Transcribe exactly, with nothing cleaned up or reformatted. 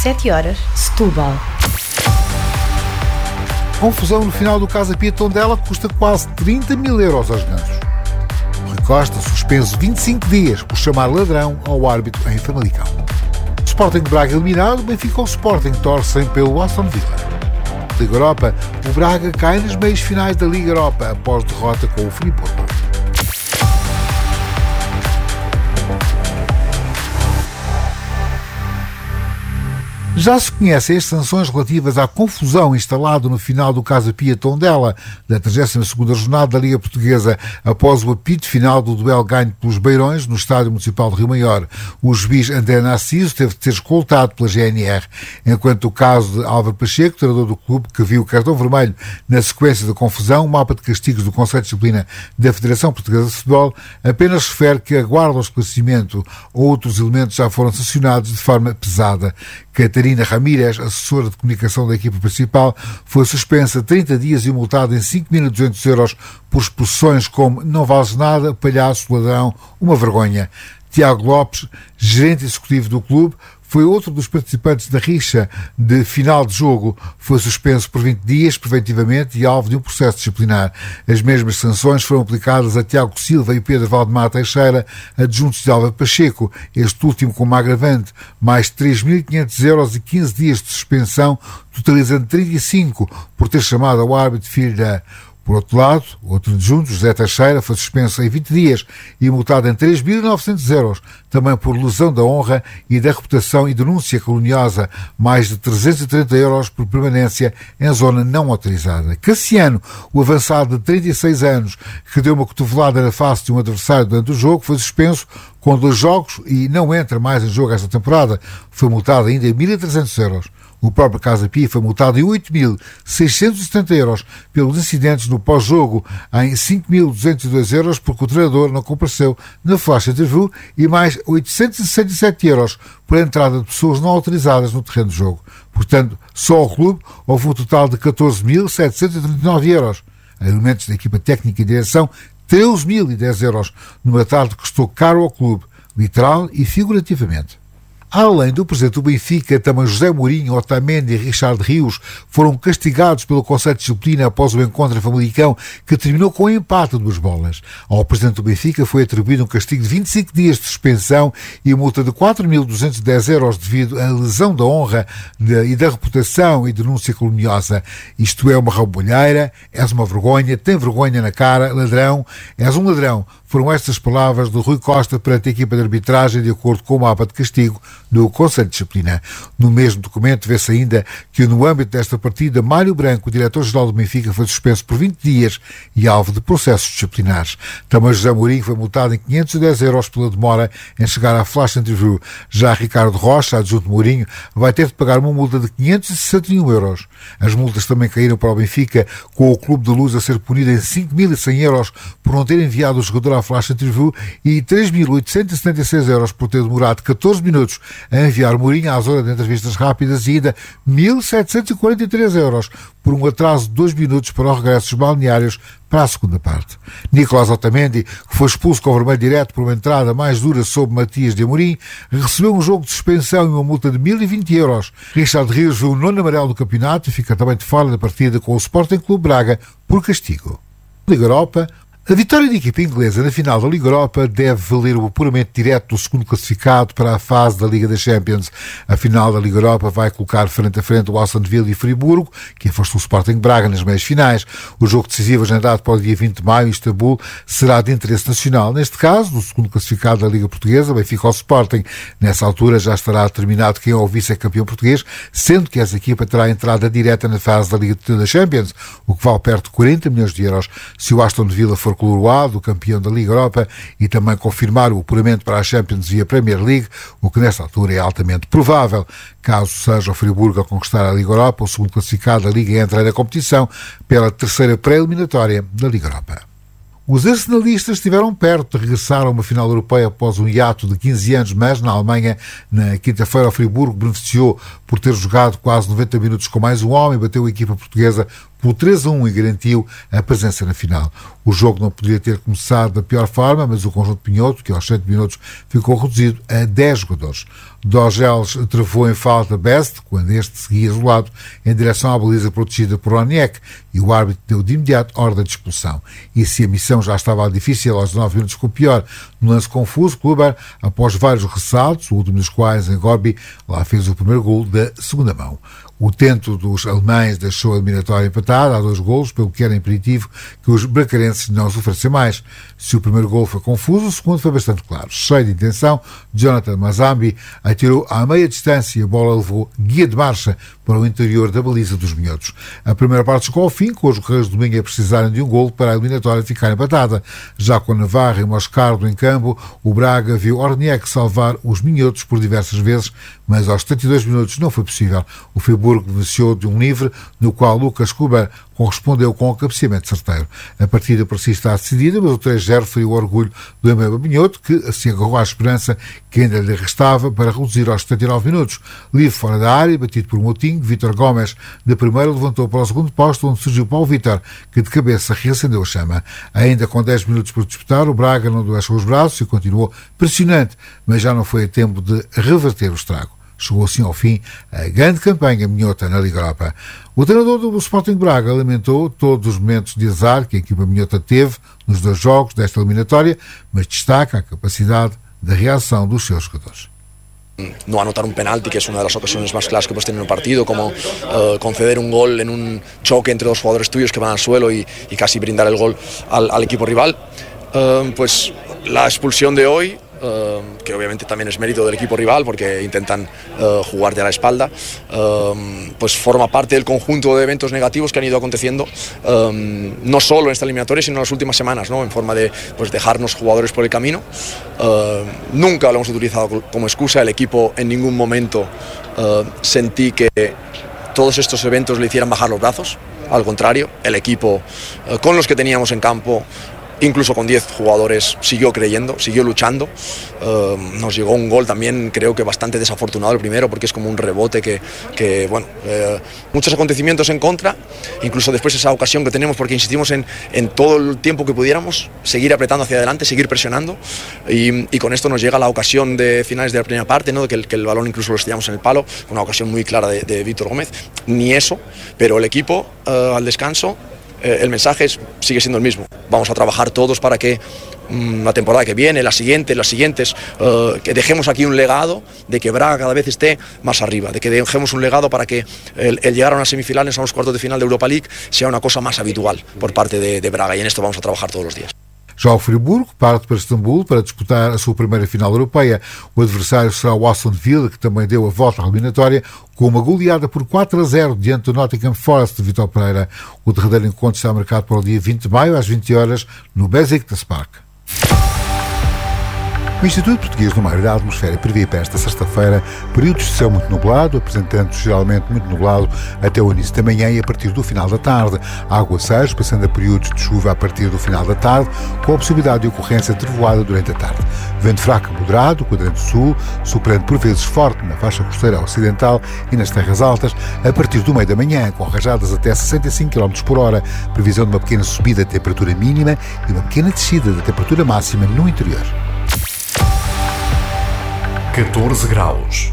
sete horas, Setúbal. Confusão no final do Casa Pia Tondela custa quase trinta mil euros aos gansos. Rui Costa suspenso vinte e cinco dias por chamar ladrão ao árbitro em Famalicão. Sporting de Braga eliminado, Benfica ou Sporting torcem pelo Aston Villa. Liga Europa, o Braga cai nas meias finais da Liga Europa após derrota com o Friburgo. Já se conhecem as sanções relativas à confusão instalada no final do Casa Pia Tondela, da trigésima segunda jornada da Liga Portuguesa, após o apito final do duelo ganho pelos Beirões no Estádio Municipal de Rio Maior. O juiz André Narciso teve de ser escoltado pela G N R, enquanto o caso de Álvaro Pacheco, treinador do clube, que viu o cartão vermelho na sequência da confusão, o mapa de castigos do Conselho de Disciplina da Federação Portuguesa de Futebol, apenas refere que aguarda o esclarecimento. Outros elementos já foram sancionados de forma pesada. Catarina Ramírez, assessora de comunicação da equipa principal, foi suspensa trinta dias e multada em cinco mil e duzentos euros por expressões como não vales nada, palhaço, ladrão, uma vergonha. Tiago Lopes, gerente executivo do clube, foi outro dos participantes da rixa de final de jogo. Foi suspenso por vinte dias, preventivamente, e alvo de um processo disciplinar. As mesmas sanções foram aplicadas a Tiago Silva e Pedro Valdemar Teixeira, adjuntos de Álvaro Pacheco, este último com uma agravante, mais três mil e quinhentos euros e quinze dias de suspensão, totalizando trinta e cinco por ter chamado ao árbitro filho da... Por outro lado, outro adjunto, José Teixeira, foi suspenso em vinte dias e multado em três mil e novecentos euros, também por lesão da honra e da reputação e denúncia caluniosa, mais de trezentos e trinta euros por permanência em zona não autorizada. Cassiano, o avançado de trinta e seis anos, que deu uma cotovelada na face de um adversário durante o jogo, foi suspenso com dois jogos e não entra mais em jogo esta temporada. Foi multado ainda em mil e trezentos euros. O próprio Casa Pia foi multado em oito mil seiscentos e setenta euros pelos incidentes no pós-jogo, em cinco mil duzentos e dois euros porque o treinador não compareceu na flash interview e mais oitocentos e sessenta e sete euros por entrada de pessoas não autorizadas no terreno de jogo. Portanto, só ao clube houve um total de catorze mil setecentos e trinta e nove euros. A elementos da equipa técnica e direção, treze mil e dez euros, numa tarde que custou caro ao clube, literal e figurativamente. Além do presidente do Benfica, também José Mourinho, Otamendi e Richard Rios foram castigados pelo Conselho de Disciplina após o encontro em Famalicão, que terminou com um empate de duas bolas. Ao presidente do Benfica foi atribuído um castigo de vinte e cinco dias de suspensão e multa de quatro mil duzentos e dez euros devido à lesão da honra de, e da reputação e denúncia caluniosa. Isto é uma rambolheira, és uma vergonha, tem vergonha na cara, ladrão, és um ladrão. Foram estas palavras de Rui Costa perante a equipa de arbitragem, de acordo com o mapa de castigo do Conselho de Disciplina. No mesmo documento vê-se ainda que, no âmbito desta partida, Mário Branco, o diretor-geral do Benfica, foi suspenso por vinte dias e alvo de processos disciplinares. Também José Mourinho foi multado em quinhentos e dez euros pela demora em chegar à flash interview. Já Ricardo Rocha, adjunto Mourinho, vai ter de pagar uma multa de quinhentos e sessenta e um euros. As multas também caíram para o Benfica, com o Clube de Luz a ser punido em cinco mil e cem euros por não ter enviado o jogador à flash interview e três mil oitocentos e setenta e seis euros por ter demorado catorze minutos a enviar Mourinho à zona de entrevistas rápidas e ainda mil setecentos e quarenta e três euros por um atraso de dois minutos para o regresso dos balneários para a segunda parte. Nicolás Otamendi, que foi expulso com vermelho direto por uma entrada mais dura sobre Matias de Amorim, recebeu um jogo de suspensão e uma multa de mil e vinte euros. Richard Rios viu o nono amarelo do campeonato e fica também de fora da partida com o Sporting Clube Braga por castigo. Liga Europa. A vitória da equipa inglesa na final da Liga Europa deve valer o apuramento direto do segundo classificado para a fase da Liga das Champions. A final da Liga Europa vai colocar frente a frente o Aston Villa e Friburgo, que afastou o Sporting Braga nas meias finais. O jogo decisivo, agendado para o dia vinte de maio em Istambul, será de interesse nacional. Neste caso, do segundo classificado da Liga Portuguesa, Benfica ao Sporting. Nessa altura já estará determinado quem é o vice-campeão português, sendo que essa equipa terá entrada direta na fase da Liga das Champions, o que vale perto de quarenta milhões de euros se o Aston Villa for coroado, campeão da Liga Europa, e também confirmar o apuramento para a Champions via Premier League, o que nesta altura é altamente provável. Caso seja o Friburgo a conquistar a Liga Europa, o segundo classificado da Liga entra na competição pela terceira pré-eliminatória da Liga Europa. Os arsenalistas estiveram perto de regressar a uma final europeia após um hiato de quinze anos, mas na Alemanha, na quinta-feira, o Friburgo beneficiou por ter jogado quase noventa minutos com mais um homem e bateu a equipa portuguesa por três a um e garantiu a presença na final. O jogo não poderia ter começado da pior forma, mas o conjunto Pinhoto, que aos sete minutos ficou reduzido a dez jogadores. Dorgeles travou em falta Best, quando este seguia isolado em direção à baliza protegida por Oniek, e o árbitro deu de imediato ordem de expulsão. E se a missão já estava difícil, aos nove minutos ficou pior. No lance confuso, Kluber, após vários ressaltos, o último dos quais em Gorby, lá fez o primeiro gol da segunda mão. O tento dos alemães deixou a eliminatória empatada a dois golos, pelo que era imperativo que os bracarenses não sofressem mais. Se o primeiro golo foi confuso, o segundo foi bastante claro. Cheio de intenção, Jonathan Mazambi atirou à meia distância e a bola levou guia de marcha para o interior da baliza dos minhotos. A primeira parte chegou ao fim, com os Guerreiros de Domingo a precisarem de um golo para a eliminatória ficar empatada. Já com Navarra e Moscardo em campo, o Braga viu Orniek salvar os minhotos por diversas vezes, mas aos setenta e dois minutos não foi possível. O Friburgo beneficiou de um livre, no qual Lucas Kluber correspondeu com o cabeceamento certeiro. A partida parecia estar decidida, mas o três a zero foi o orgulho do Embeba Minhoto, que assim agarrou à esperança que ainda lhe restava para reduzir aos setenta e nove minutos. Livre fora da área, batido por Moutinho, Vítor Gomes de primeira levantou para o segundo posto, onde surgiu Paulo Vítor, que de cabeça reacendeu a chama. Ainda com dez minutos por disputar, o Braga não deixou os braços e continuou pressionante, mas já não foi a tempo de reverter o estrago. Chegou assim ao fim a grande campanha minhota na Liga Europa. O treinador do Sporting Braga lamentou todos os momentos de azar que a equipa minhota teve nos dois jogos desta eliminatória, mas destaca a capacidade de reação dos seus jogadores. No anotar un penalti, que es una de las ocasiones más claras que puedes tener en un partido, como uh, conceder un gol en un choque entre dos jugadores tuyos que van al suelo y, y casi brindar el gol al, al equipo rival. Uh, pues la expulsión de hoy, Uh, que obviamente también es mérito del equipo rival porque intentan uh, jugarte a la espalda, uh, pues forma parte del conjunto de eventos negativos que han ido aconteciendo, uh, no solo en esta eliminatoria sino en las últimas semanas, ¿no? En forma de pues, dejarnos jugadores por el camino. Uh, nunca lo hemos utilizado como excusa, el equipo en ningún momento uh, sentí que todos estos eventos le hicieran bajar los brazos, al contrario, el equipo uh, con los que teníamos en campo, incluso con diez jugadores, siguió creyendo, siguió luchando. Uh, nos llegó un gol también, creo que bastante desafortunado el primero, porque es como un rebote que, que bueno, eh, muchos acontecimientos en contra, incluso después esa ocasión que tenemos, porque insistimos en, en todo el tiempo que pudiéramos, seguir apretando hacia adelante, seguir presionando, y, y con esto nos llega la ocasión de finales de la primera parte, ¿no? de que, el, que el balón incluso lo estrellamos en el palo, una ocasión muy clara de, de Vítor Gómez, ni eso, pero el equipo uh, al descanso, Eh, el mensaje es, sigue siendo el mismo. Vamos a trabajar todos para que mmm, la temporada que viene, la siguiente, las siguientes, uh, que dejemos aquí un legado de que Braga cada vez esté más arriba, de que dejemos un legado para que el, el llegar a unas semifinales, a unos cuartos de final de Europa League, sea una cosa más habitual por parte de, de Braga, y en esto vamos a trabajar todos los días. Já o Friburgo parte para Istambul para disputar a sua primeira final europeia. O adversário será o Aston Villa, que também deu a volta à eliminatória, com uma goleada por quatro a zero diante do Nottingham Forest de Vitor Pereira. O derradeiro encontro está marcado para o dia vinte de maio, às vinte horas, no Besiktas Park. O Instituto Português do Mar e da Atmosfera prevê para esta sexta-feira períodos de céu muito nublado, apresentando-se geralmente muito nublado até o início da manhã e a partir do final da tarde. Aguaceiros, passando a períodos de chuva a partir do final da tarde, com a possibilidade de ocorrência de trovoada durante a tarde. Vento fraco moderado, quadrante sul, soprando por vezes forte na faixa costeira ocidental e nas terras altas, a partir do meio da manhã, com rajadas até sessenta e cinco quilómetros por hora, previsão de uma pequena subida da temperatura mínima e uma pequena descida da temperatura máxima no interior. catorze graus.